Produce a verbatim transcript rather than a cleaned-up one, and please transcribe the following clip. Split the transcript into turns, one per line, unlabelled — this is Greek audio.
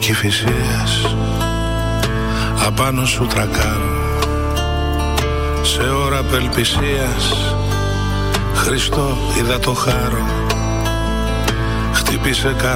Κηφισίας, απάνω σου τρακάρω. Σε ώρα απελπισίας, Χριστό είδα το χάρο. Χτύπησε